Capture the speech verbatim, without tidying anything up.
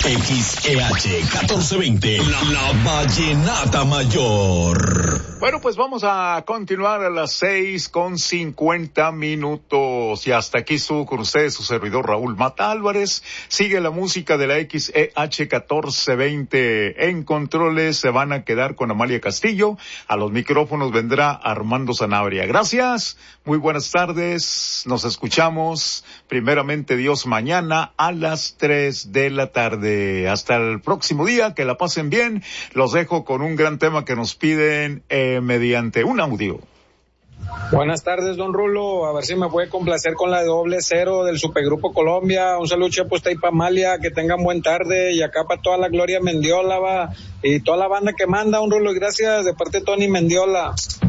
X E H catorce veinte, la, la vallenata mayor. Bueno, pues vamos a continuar a las seis con cincuenta minutos y hasta aquí estuvo con ustedes su servidor Raúl Mata Álvarez. Sigue la música de la X E H catorce veinte. En controles se van a quedar con Amalia Castillo. A los micrófonos vendrá Armando Sanabria. Gracias, muy buenas tardes. Nos escuchamos primeramente Dios mañana a las tres de la tarde. Hasta el próximo día, que la pasen bien. Los dejo con un gran tema que nos piden eh, mediante un audio. Buenas tardes, don Rulo. A ver si me puede complacer con la de doble cero del Supergrupo Colombia. Un saludo pues ahí para Amalia, que tengan buen tarde, y acá para toda la Gloria Mendiola va, y toda la banda que manda, un Rulo, y gracias de parte de Tony Mendiola.